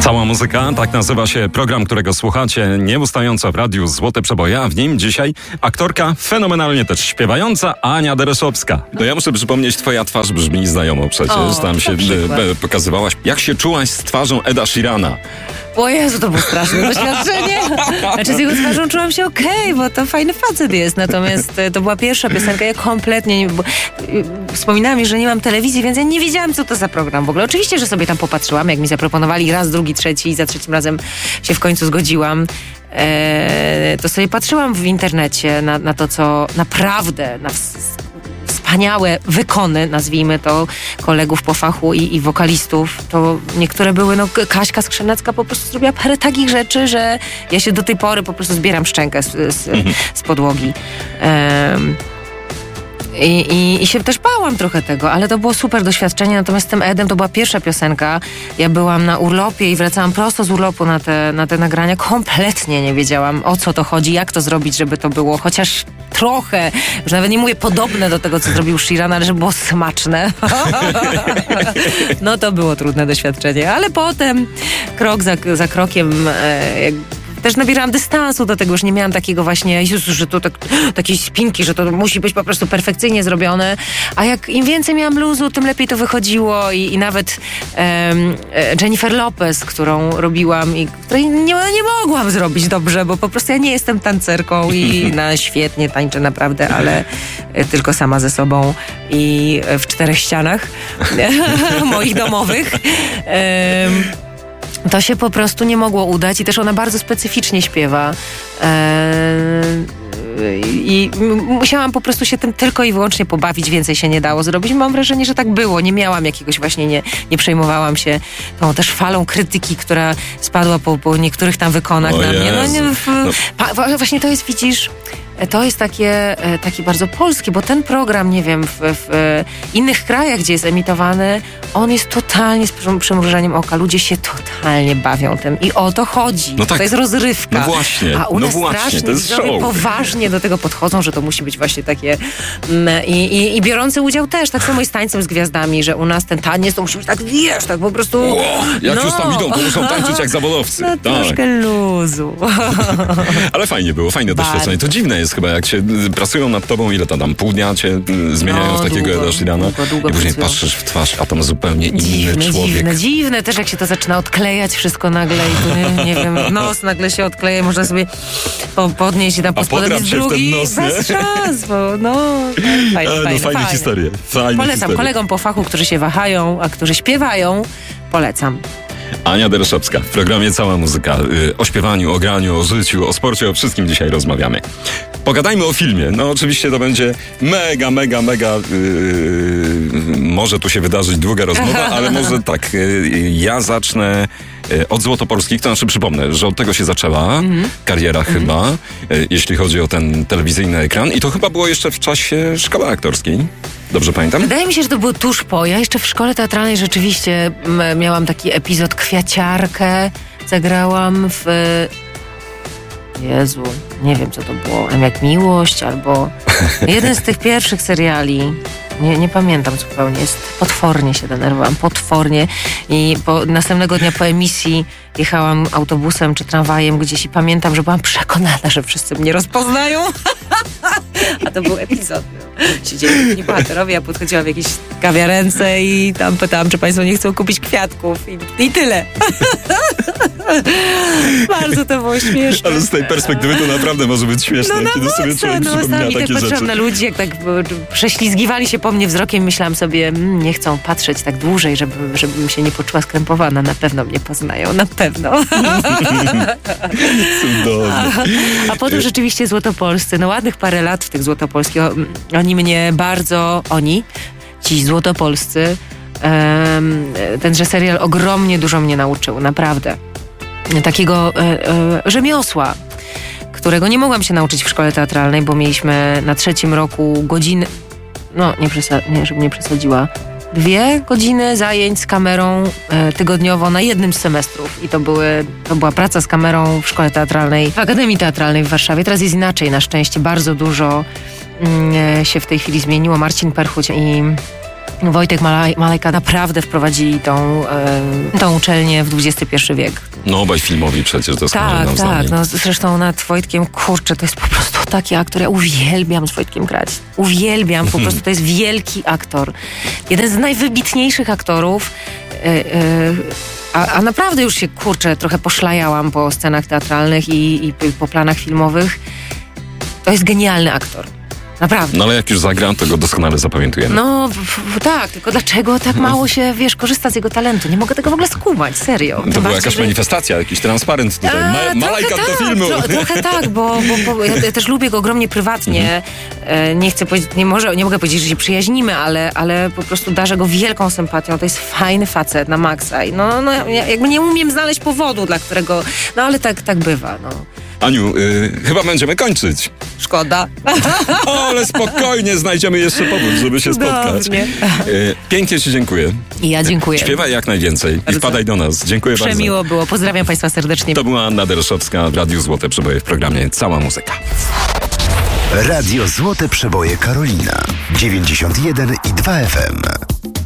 Cała muzyka, tak nazywa się program, którego słuchacie nieustająco w radiu Złote Przeboje, a w nim dzisiaj aktorka, fenomenalnie też śpiewająca, Ania Dereszowska. No ja muszę przypomnieć, twoja twarz brzmi znajomo przecież, tam się pokazywałaś. Jak się czułaś z twarzą Eda Sheerana? O Jezu, to było straszne doświadczenie. Znaczy z jego twarzą czułam się okej, bo to fajny facet jest. Natomiast to była pierwsza piosenka, ja kompletnie nie... Wspominałam mi, że nie mam telewizji, więc ja nie wiedziałam, co to za program w ogóle. Oczywiście, że sobie tam popatrzyłam, jak mi zaproponowali raz, drugi, trzeci i za trzecim razem się w końcu zgodziłam. To sobie patrzyłam w internecie na to, co naprawdę... wspaniałe wykony, nazwijmy to, kolegów po fachu i wokalistów, to niektóre były, Kaśka Skrzynecka po prostu zrobiła parę takich rzeczy, że ja się do tej pory po prostu zbieram szczękę z podłogi. I się też bałam trochę tego, ale to było super doświadczenie, natomiast z tym Edem to była pierwsza piosenka. Ja byłam na urlopie i wracałam prosto z urlopu na te nagrania. Kompletnie nie wiedziałam, o co to chodzi, jak to zrobić, żeby to było chociaż trochę, już nawet nie mówię podobne do tego, co zrobił Sheeran, ale żeby było smaczne. No to było trudne doświadczenie, ale potem krok za krokiem też nabierałam dystansu do tego, już nie miałam takiego właśnie, że to takiej spinki, że to musi być po prostu perfekcyjnie zrobione, a jak im więcej miałam luzu, tym lepiej to wychodziło i nawet Jennifer Lopez, którą robiłam i której nie mogłam zrobić dobrze, bo po prostu ja nie jestem tancerką i świetnie tańczę naprawdę, ale tylko sama ze sobą i w 4 ścianach moich domowych. To się po prostu nie mogło udać i też ona bardzo specyficznie śpiewa. I musiałam po prostu się tym tylko i wyłącznie pobawić, więcej się nie dało zrobić. Mam wrażenie, że tak było. Nie miałam jakiegoś właśnie, nie przejmowałam się tą też falą krytyki, która spadła po niektórych tam wykonach na mnie. Właśnie to jest, widzisz, to jest taki bardzo polski, bo ten program, nie wiem, w innych krajach, gdzie jest emitowany, on jest totalnie z przymrużeniem oka. Ludzie się totalnie bawią tym i o to chodzi. No tak, to jest rozrywka. No właśnie. A u nas strasznie to jest show. Poważnie do tego podchodzą, że to musi być właśnie takie i biorący udział też, tak samo jest tańcem z gwiazdami, że u nas ten taniec to musi być tak, wiesz, tak po prostu... Jak już tam idą, to muszą tańczyć jak zawodowcy. No, troszkę luzu. Ale fajnie było, fajne doświadczenie. To dziwne jest chyba, jak się pracują nad tobą, ile to tam, pół dnia cię zmieniają w takiego Eda Sheerana i później patrzysz w twarz, a tam zupełnie inny człowiek. Dziwne też, jak się to zaczyna odklejać wszystko nagle i tu, nie wiem, nos nagle się odkleja, można sobie podnieść i tam pospodem drugi, bez szans, bo fajne historie. Polecam kolegom po fachu, którzy się wahają, a którzy śpiewają, polecam. Ania Dereszowska w programie Cała Muzyka. O śpiewaniu, o graniu, o życiu, o sporcie, o wszystkim dzisiaj rozmawiamy. Pogadajmy o filmie. No oczywiście to będzie mega może tu się wydarzyć długa rozmowa, ale może tak, ja zacznę od Złotopolskich, to znaczy przypomnę, że od tego się zaczęła kariera chyba, jeśli chodzi o ten telewizyjny ekran i to chyba było jeszcze w czasie szkoły aktorskiej. Dobrze pamiętam? Wydaje mi się, że to było tuż po. Ja jeszcze w szkole teatralnej rzeczywiście miałam taki epizod Kwiaciarkę. Zagrałam w... Jezu, nie wiem co to było. Jak Miłość albo jeden z tych pierwszych seriali. Nie pamiętam zupełnie. Potwornie się denerwowałam. Potwornie. I następnego dnia po emisji jechałam autobusem czy tramwajem gdzieś i pamiętam, że byłam przekonana, że wszyscy mnie rozpoznają. A to był epizod. Siedzieli bohaterowie, ja podchodziłam w jakieś kawiarence i tam pytałam, czy państwo nie chcą kupić kwiatków. I tyle. Bardzo to było śmieszne. Ale z tej perspektywy to naprawdę może być śmieszne, kiedy sobie człowiek przypomina takie rzeczy. Patrzyłam na ludzi, jak tak prześlizgiwali się po mnie wzrokiem, myślałam sobie, nie chcą patrzeć tak dłużej, żebym się nie poczuła skrępowana. Na pewno mnie poznają, na pewno. Cudownie. A potem rzeczywiście Złotopolscy, ładnych parę lat w tych Złotopolskich, oni mnie bardzo, ci Złotopolscy, tenże serial ogromnie dużo mnie nauczył, naprawdę. Takiego rzemiosła, którego nie mogłam się nauczyć w szkole teatralnej, bo mieliśmy na 3. roku godziny, żebym nie przesadziła, 2 godziny zajęć z kamerą tygodniowo na jednym z semestrów. I to była praca z kamerą w szkole teatralnej, w Akademii Teatralnej w Warszawie. Teraz jest inaczej, na szczęście bardzo dużo się w tej chwili zmieniło. Marcin Perchuć i Wojtek Malejka naprawdę wprowadzili tą uczelnię w XXI wiek. No obaj filmowi przecież doskonale nam znani. No zresztą nad Wojtkiem, kurczę, to jest po prostu taki aktor, ja uwielbiam z Wojtkiem grać. Uwielbiam, po prostu to jest wielki aktor. Jeden z najwybitniejszych aktorów, a naprawdę już się, kurczę, trochę poszlajałam po scenach teatralnych i po planach filmowych. To jest genialny aktor. Naprawdę. No ale jak już zagram, to go doskonale zapamiętujemy. No tak, tylko dlaczego tak mało się, korzysta z jego talentu? Nie mogę tego w ogóle skumać, serio. To była jakaś manifestacja, jakiś transparent tutaj. Malejka do filmu. Trochę tak, bo ja też lubię go ogromnie prywatnie. Nie chcę powiedzieć, nie mogę powiedzieć, że się przyjaźnimy, ale po prostu darzę go wielką sympatią. To jest fajny facet na maksa. I jakby nie umiem znaleźć powodu, dla którego... No ale tak bywa, no. Aniu, chyba będziemy kończyć. Szkoda. Ale spokojnie, znajdziemy jeszcze powód, żeby się spotkać. Pięknie ci dziękuję. I ja dziękuję. Śpiewaj jak najwięcej i wpadaj do nas. Dziękuję bardzo. Przemiło było. Pozdrawiam Państwa serdecznie. To była Anna Dereszowska w Radiu Złote Przeboje w programie Cała Muzyka. Radio Złote Przeboje Karolina 91,2 FM.